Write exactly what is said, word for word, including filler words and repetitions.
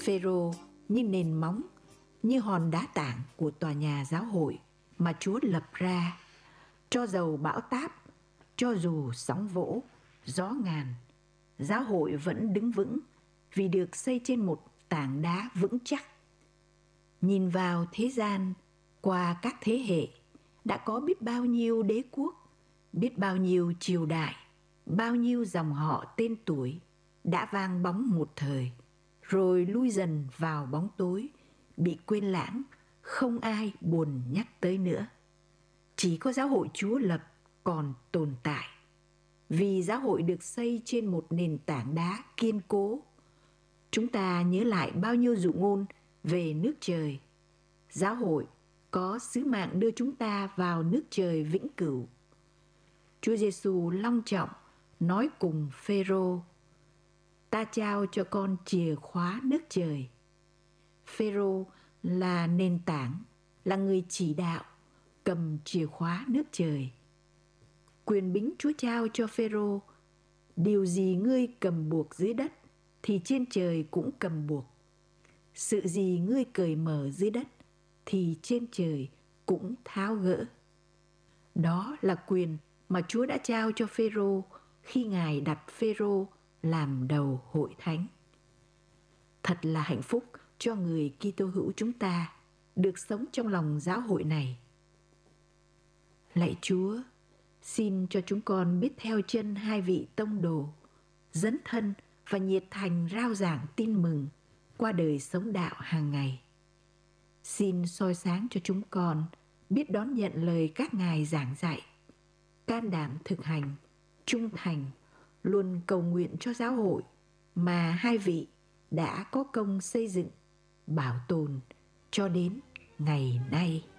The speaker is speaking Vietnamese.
Phêrô như nền móng, như hòn đá tảng của tòa nhà giáo hội mà Chúa lập ra. Cho dầu bão táp, cho dù sóng vỗ, gió ngàn, giáo hội vẫn đứng vững vì được xây trên một tảng đá vững chắc. Nhìn vào thế gian, qua các thế hệ, đã có biết bao nhiêu đế quốc, biết bao nhiêu triều đại, bao nhiêu dòng họ tên tuổi đã vang bóng một thời, rồi lui dần vào bóng tối, bị quên lãng, không ai buồn nhắc tới nữa. Chỉ có giáo hội Chúa lập còn tồn tại, vì giáo hội được xây trên một nền tảng đá kiên cố. Chúng ta nhớ lại bao nhiêu dụ ngôn về nước trời. Giáo hội có sứ mạng đưa chúng ta vào nước trời vĩnh cửu. Chúa Giêsu long trọng nói cùng Phêrô: ta trao cho con chìa khóa nước trời. Phêrô là nền tảng, là người chỉ đạo, cầm chìa khóa nước trời. Quyền bính Chúa trao cho Phêrô: điều gì ngươi cầm buộc dưới đất thì trên trời cũng cầm buộc. Sự gì ngươi cởi mở dưới đất thì trên trời cũng tháo gỡ. Đó là quyền mà Chúa đã trao cho Phêrô khi Ngài đặt Phêrô làm đầu hội thánh. Thật là hạnh phúc cho người Kitô hữu chúng ta được sống trong lòng giáo hội này. Lạy Chúa, xin cho chúng con biết theo chân hai vị tông đồ, dấn thân và nhiệt thành rao giảng tin mừng qua đời sống đạo hàng ngày. Xin soi sáng cho chúng con biết đón nhận lời các ngài giảng dạy, can đảm thực hành, trung thành, luôn cầu nguyện cho giáo hội mà hai vị đã có công xây dựng, bảo tồn cho đến ngày nay.